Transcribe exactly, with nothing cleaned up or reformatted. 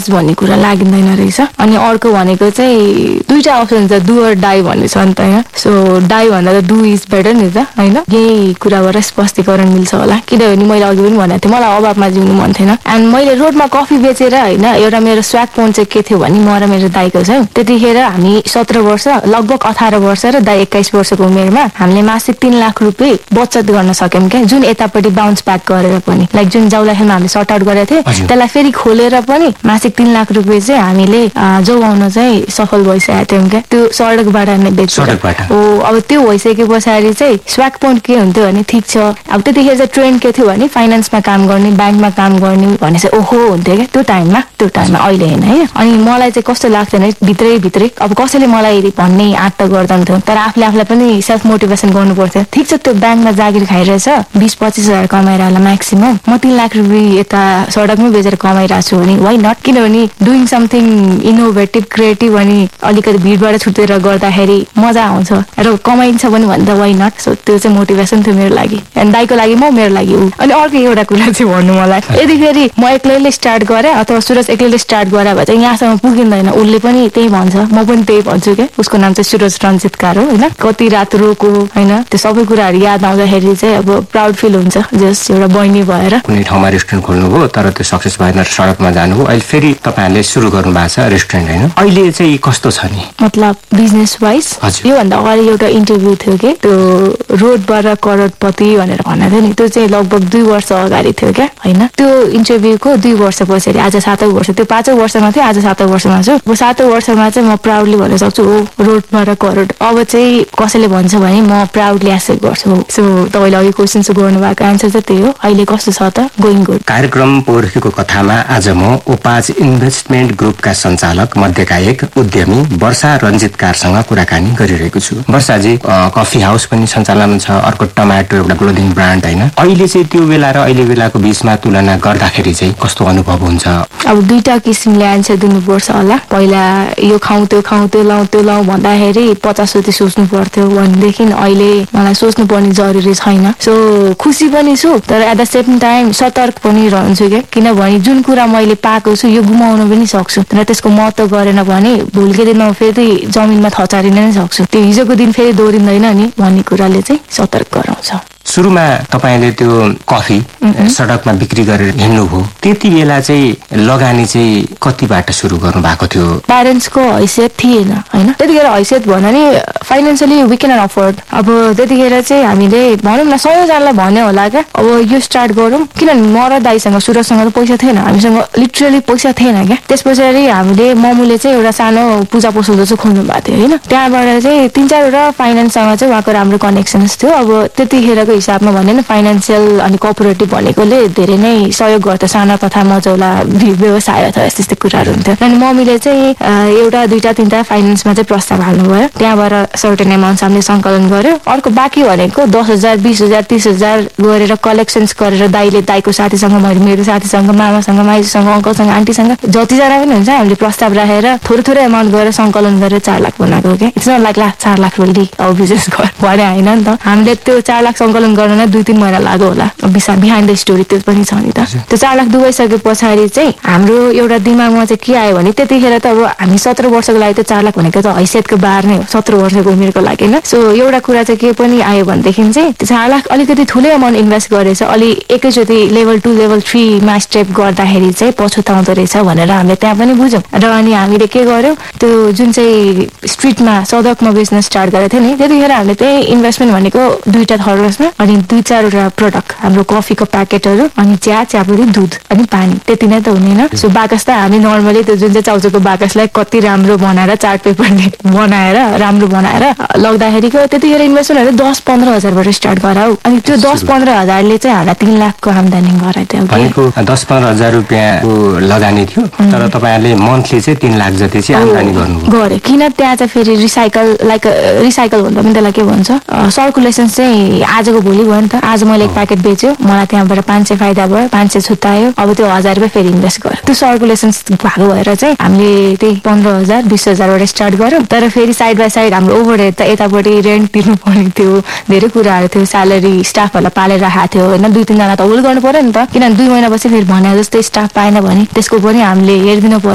भन्ने कुरा लाग्दैन रहेछ। अनि अर्को भनेको चाहिँ दुईटा अप्सन छ, डु अर डाई भन्ने छ नि त यहाँ। सो डाई भन्दा त डु इज बेटर नि त होइन। यही कुराबाट स्पष्टीकरण मिल्छ होला, किनभने मैले अघि पनि भनेको थिएँ मलाई अभावमा जिउनु मन थिएन। एन्ड मैले रोडमा कफी बेचेर होइन एउटा मेरो स्वाग पोइन्ट चाहिँ के थियो भने म र मेरो दाइको छ त्यतिखेर हामी सत्र वर्ष लगभग अठार वर्ष र दाइ एक्काइस वर्षको उमेरमा हामीले मासिक तीन लाख रुपियाँ बचत गर्न सक्यौँ क्या, जुन यतापट्टि बााउन्स ब्याक गरेर पनि लाइक जुन जाउँदाखेरि हामीले सर्ट आउट गरेको थियौँ त्यसलाई फेरि खोलेर पनि मासिक तीन लाख रुपियाँ चाहिँ हामीले जोगाउन चाहिँ सफल भइसकेको थियौँ क्या, त्यो सडकबाट नै बेचेर। हो अब त्यो भइसके पछाडि चाहिँ स्वाग पोइन्ट के हुन्थ्यो भने ठिक छ अब त्यतिखेर चाहिँ ट्रेन्ड के थियो भने फाइनेन्समा काम गर्ने ब्याङ्कमा काम गर्ने भने चाहिँ ओहो हुन्थ्यो क्या त्यो टाइममा त्यो टाइममा अहिले होइन है। अनि मलाई चाहिँ कस्तो लाग्थ्यो भने भित्रै भित्रै अब कसैले मलाई भन्ने आँट त गर्दैन थियो, तर आफूले आफूलाई पनि सेल्फ मोटिभेसन गर्नु पर्थ्यो। ठिक छ त्यो ब्याङ्कमा जागिर खाइरहेछ बिस पच्चिस हजार कमाइरहेको होला म्याक्सिमम, म तीन लाख रुपियाँ यता सडकमै बेचेर कमाइरहेको छु भने वाइ नट, किनभने डुइङ समथिङ इनोभेटिभ क्रिएटिभ अनि अलिकति भिडबाट छुटेर गर्दाखेरि मजा आउँछ र कमाइन्छ पनि भन्दा वाइ नट। सो त्यो चाहिँ मोटिभेसन थियो मेरो लागि अनि दाइको लागि म मेरो लागि ऊ। अनि अर्को एउटा कुरा चाहिँ भन्नु मलाई यतिखेरि म एक्लैले स्टार्ट गरेँ अथवा सुरज एक्लैले स्टार्ट गरे भए चाहिँ यहाँसम्म पुगिँदैन, उसले पनि त्यही भन्छ म पनि त्यही भन्छु क्या। उसको नाम चाहिँ सुरज रञ्जितकार हो होइन। कति रात रोको होइन त्यो सबै कुराहरू याद आउँदाखेरि चाहिँ अब प्राउड फिल हुन्छ जस एउटा बहिनी भएर। कुनै ठाउँमा रेस्टुरेन्ट खोल्नुभयो तर त्यो सक्सेस भएन, सडकमा जानुभयो, अहिले फेरि तपाईँहरूले सुरु गर्नु भएको छ रेस्टुरेन्ट होइन। अहिले चाहिँ कस्तो छ नि मतलब बिजनेस वाइज योभन्दा अगाडि एउटा इन्टरभ्यू थियो कि त्यो रोडबाट करोडपति भनेर भनेको थियो नि, त्यो चाहिँ लगभग दुई वर्ष अगाडि थियो क्या होइन। त्यो इन्टरभ्यूको दुई वर्ष पछाडि आज सातौँ वर्ष, त्यो पाँचौँ वर्षमा थियो आज सातौँ वर्षमा छु। अब सातौँ वर्षमा चाहिँ म प्राउडली भन्न सक्छु हो रोडबाट करोड। अब चाहिँ कसैले भन्छ भने म प्राउडली एक्सेप्ट गर्छु। सो तपाईँले अघि क्वेसन गर्नु भएको एन्सर चाहिँ त्यही हो। अहिले कस्तो छ त गोइङ गुड। कार्यक्रम पौरखीको कथामा आज म ओपाज इन्भेस्टमेन्ट ग्रुपका सञ्चालक मध्येका एक उद्यमी वर्षा रञ्जितकारसँग कुराकानी गरिरहेको छु। वर्षाजी कफी हाउस पनि सञ्चालन छ, अर्को टमाटो एउटा क्लोदिङ ब्रान्ड होइन। अहिले चाहिँ त्यो बेला र अहिले बेलाको बीचमा तुलना गर्दाखेरि चाहिँ कस्तो अनुभव हुन्छ? अब दुईटा किसिमले एन्सर दिनुपर्छ होला। पहिला यो खाउँ त्यो खाउँ त्यो लाउँ त्यो लाउँ भन्दाखेरि पचासचोटि सोच्नु पर्थ्यो भनेदेखि अहिले मलाई सोच्नु पर्ने जरुरी छैन। सो खुसी पनि छु तर एट द सेम टाइम सतर्क पनि रहन्छु क्या, किनभने जुन कुरा मैले पाएको छु यो गुमाउन पनि सक्छु र त्यसको महत्त्व गरेन भने भोलिको दिनमा फेरि जमिनमा थचारिन नै सक्छु। त्यो हिजोको दिन फेरि दोहोरिँदैन नि भन्ने कुराले चाहिँ सतर्क गराउँछ। सुरुमा तपाईँले त्यो कफी सडकमा बिक्री गरेर हिँड्नुभयो, त्यति बेला चाहिँ लगानी चाहिँ कतिबाट सुरु गर्नु भएको थियो? प्यारेन्ट्सको हैसियत थिएन होइन, त्यतिखेर हैसियत भन्दा नि फाइनेन्सियली वी क्यान अफोर्ड। अब त्यतिखेर चाहिँ हामीले भनौँ न सयजनालाई भन्यो होला क्या अब यो स्टार्ट गरौँ, किनभने म र दाइसँग सुरजसँग त पैसा थिएन, हामीसँग लिटरली पैसा थिएन क्या। त्यस पछाडि हामीले मम्मीले चाहिँ एउटा सानो पूजा पसल जस्तो खोल्नु भएको थियो होइन। त्यहाँबाट चाहिँ तिन चारवटा फाइनेन्ससँग चाहिँ उहाँको राम्रो कनेक्सन्स थियो। अब त्यतिखेरको हिसाबमा भन्यो नि फाइनेन्सियल अनि कोअपरेटिभ भनेकोले धेरै नै सहयोग गर्थ्यो, साना तथा मजौला व्यवसाय अथवा यस्तो यस्तो कुराहरू हुन्थ्यो। अनि मम्मीले चाहिँ एउटा दुईटा तिनवटा फाइनेन्समा चाहिँ प्रस्ताव हाल्नुभयो, त्यहाँबाट सर्टेन एमाउन्ट हामीले सङ्कलन गर्यो। अर्को बाँकी भनेको दस हजार बिस हजार तिस हजार गरेर कलेक्सन्स गरेर दाइले दाइको साथीसँग मैले मेरो साथीसँग मामासँग माइजूसँग अङ्कलसँग आन्टीसँग जतिजना पनि हुन्छ हामीले प्रस्ताव राखेर थोरै थोरै एमाउन्ट गरेर सङ्कलन गरेर चार लाख बनाएको क्या। इट्स नट लाइक ला चार लाख रोल्दी अब बिजनेस गर भने होइन नि त। हामीले त्यो चार लाख सङ्कलन गर्न दुई तिन महिना लाग्यो होला। बिहाइन्ड द स्टोरी त्यो पनि छ नि त। त्यो चार लाख डुबाइसके पछाडि चाहिँ हाम्रो एउटा दिमागमा चाहिँ के आयो भने त्यतिखेर त अब हामी सत्र वर्षको लागि त चार लाख भनेको त हैसियतको बार नै हो सत्र वर्षको उमेरको लागि होइन। सो एउटा कुरा चाहिँ के पनि आयो भनेदेखि चाहिँ त्यो चार लाख अलिकति ठुलै अमाउन्ट इन्भेस्ट गरेछ, अलि एकैचोटि लेभल टू लेभल थ्रीमा स्टेप गर्दाखेरि चाहिँ पछुताउँदो रहेछ भनेर हामीले त्यहाँ पनि बुझ्यौँ। र अनि हामीले के गर्यौँ त्यो जुन चाहिँ स्ट्रिटमा सडकमा बेच्न स्टार्ट गरेको थियो नि त्यतिखेर हामीले त्यही इन्भेस्टमेन्ट भनेको दुईवटा थर्डमा अनि दुई चारवटा प्रडक्ट हाम्रो कफीको प्याकेटहरू अनि चिया चियापत्ती दुध अनि पानी त्यति नै त हुनेन। सो बाकस त हामी नर्मली त्यो जुन चाहिँ चाउचाउको बाकसलाई कति राम्रो बनाएर चार्ट पेपरले बनाएर राम्रो बनाएर लग्दाखेरिको त्यतिखेर इन्भेस्टमेन्टहरू दस पन्ध्र हजारबाट स्टार्ट गराऊ। अनि त्यो दस पन्ध्र हजारले चाहिँ हामीलाई तीन लाखको आम्दानी गराएको थियो। दस पन्ध्र हजार रुपियाँको लगानी थियो तर तपाईँहरूले मन्थली चाहिँ तीन लाख जति चाहिँ आम्दानी गर्नु गरे। किन त्यहाँ चाहिँ फेरि रिसाइकल लाइक रिसाइकल भन्दा पनि त्यसलाई के भन्छ सर्कुलेसन चाहिँ आजको भोलि भयो नि त। आज मैले एक प्याकेट बेच्यो मलाई त्यहाँबाट पाँच सय फाइदा भयो, पाँच सय छुट्यायो, अब त्यो हजार रुपियाँ फेरि इन्भेस्ट गर्यो। त्यो सर्कुलेसन भएको भएर चाहिँ हामीले त्यही पन्ध्र हजार बिस हजारबाट स्टार्ट गऱ्यौँ। तर फेरि साइड बाई साइड हाम्रो ओभरहेड त यतापट्टि रेन्ट तिर्नु पर्ने थियो, धेरै कुराहरू थियो, स्यालेरी स्टाफहरूलाई पालेर राखेको थियो होइन। दुई तिनजना त होल्ड गर्नु पर्यो नि त, किनभने दुई महिनापछि फेरि भने जस्तै स्टाफ पाएन भने त्यसको पनि हामीले हेरिदिनु पर्यो।